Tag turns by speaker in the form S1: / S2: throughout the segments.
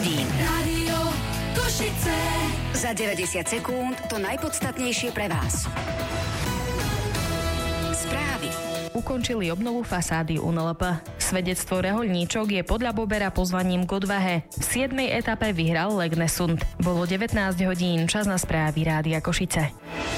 S1: hodín. Rádio Košice. Za 90 sekúnd to najpodstatnejšie pre vás. Správy.
S2: Ukončili obnovu fasády UNLP. Svedectvo rehoľníčok je podľa Bobera pozvaním k odvahe. V 7. etape vyhral Legnesund. Bolo 19 hodín, čas na správy Rádia Košice.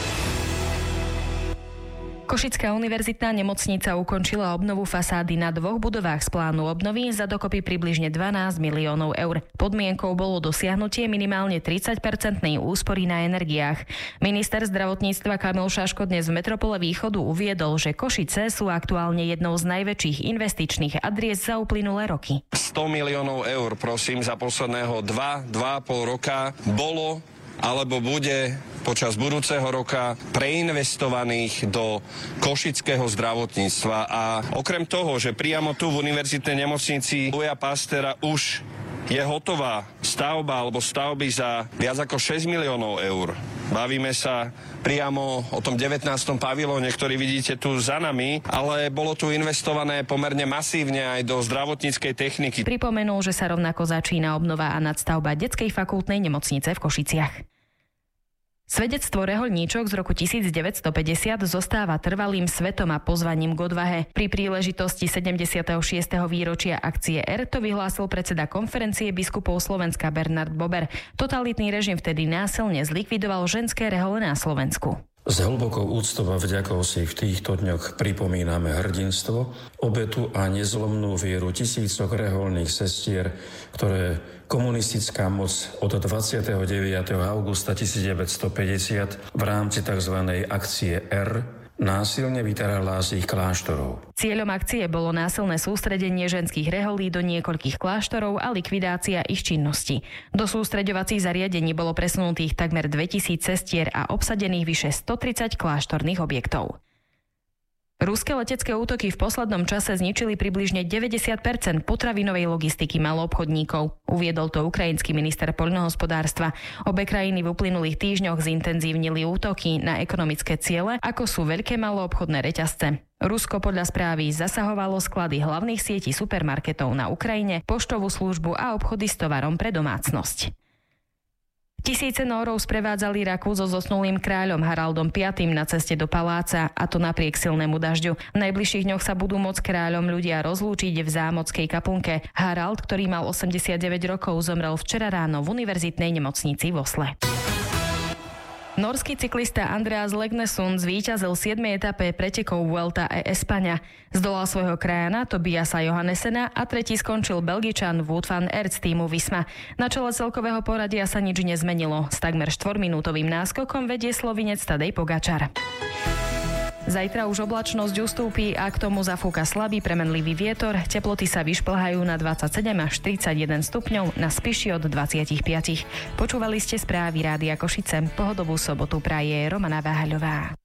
S2: Košická univerzitná nemocnica ukončila obnovu fasády na 2 budovách z plánu obnovy za dokopy približne 12 miliónov eur. Podmienkou bolo dosiahnutie minimálne 30% úspory na energiách. Minister zdravotníctva Kamil Šaško dnes v Metropole Východu uviedol, že Košice sú aktuálne jednou z najväčších investičných adries za uplynulé roky.
S3: 100 miliónov eur, prosím, za posledného 2,5 roka bolo alebo bude počas budúceho roka preinvestovaných do košického zdravotníctva. A okrem toho, že priamo tu v univerzitnej nemocnici Louisa Pasteur už je hotová stavba alebo stavby za viac ako 6 miliónov eur. Bavíme sa priamo o tom 19. pavilóne, ktorý vidíte tu za nami, ale bolo tu investované pomerne masívne aj do zdravotníckej techniky.
S2: Pripomenul, že sa rovnako začína obnova a nadstavba detskej fakultnej nemocnice v Košiciach. Svedectvo rehoľníčok z roku 1950 zostáva trvalým svetom a pozvaním k odvahe. Pri príležitosti 76. výročia akcie R to vyhlásil predseda konferencie biskupov Slovenska Bernard Bober. Totalitný režim vtedy násilne zlikvidoval ženské rehole na Slovensku.
S4: S hlbokou úctou a vďakou si v týchto dňoch pripomíname hrdinstvo, obetu a nezlomnú vieru tisícok reholných sestier, ktoré komunistická moc od 29. augusta 1950 v rámci tzv. Akcie R násilne vytarala z ich kláštorov.
S2: Cieľom akcie bolo násilné sústredenie ženských reholí do niekoľkých kláštorov a likvidácia ich činnosti. Do sústreďovacích zariadení bolo presunutých takmer 2000 sestier a obsadených vyše 130 kláštorných objektov. Ruské letecké útoky v poslednom čase zničili približne 90% potravinovej logistiky maloobchodníkov. Uviedol to ukrajinský minister poľnohospodárstva. Obe krajiny v uplynulých týždňoch zintenzívnili útoky na ekonomické ciele, ako sú veľké maloobchodné reťazce. Rusko podľa správy zasahovalo sklady hlavných sietí supermarketov na Ukrajine, poštovú službu a obchody s tovarom pre domácnosť. Tisíce Nórov sprevádzali Raku so zosnulým kráľom Haraldom V na ceste do paláca, a to napriek silnému dažďu. V najbližších dňoch sa budú môcť kráľom ľudia rozlúčiť v zámockej kaplnke. Harald, ktorý mal 89 rokov, zomrel včera ráno v univerzitnej nemocnici v Osle. Norský cyklista Andreas Legnesund zvíťazil v 7. etape pretekov Vuelta a España. Zdolal svojho krajana Tobiasa Johannessena a tretí skončil Belgičan Wout van Aert z týmu Visma. Na čele celkového poradia sa nič nezmenilo. S takmer 4-minútovým náskokom vedie Slovinec Tadej Pogačar. Zajtra už oblačnosť ustúpi a k tomu zafúka slabý premenlivý vietor. Teploty sa vyšplhajú na 27 až 31 stupňov, na Spiši od 25. Počúvali ste správy Rádia Košice. Pohodovú sobotu praje Romana Váhaľová.